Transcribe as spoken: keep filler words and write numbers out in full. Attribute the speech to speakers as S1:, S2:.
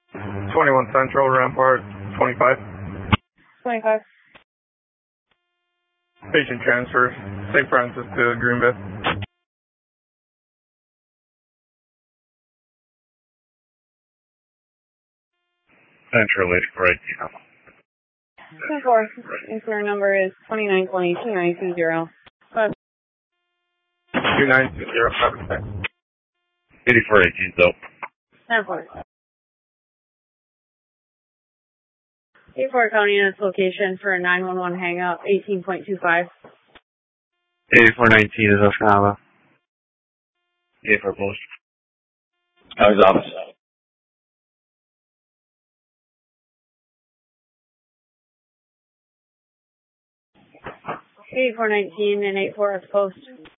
S1: twenty-one Central, Rampart, twenty-five.
S2: twenty-five.
S1: Patient transfer, Saint Francis to Green Bay.
S3: Central, eighty-four eighteen.
S2: ten four. Insurer number is twenty-nine twenty two nine two zero.
S1: two nine two zero.
S3: eighty-four eighteen, so.
S2: ten four. eighty-four County in its location for a nine one one hang-up, eighteen point two five.
S3: eighty-four nineteen is Osama. eighty-four post. County's office.
S2: eighty-four nineteen and eighty-four is post.